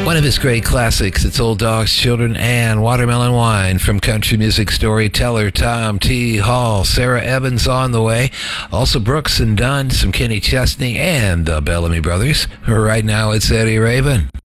One of his great classics, it's Old Dogs, Children, and Watermelon Wine from country music storyteller Tom T. Hall. Sarah Evans on the way. Also Brooks and Dunn, some Kenny Chesney, and the Bellamy Brothers. Right now it's Eddie Raven.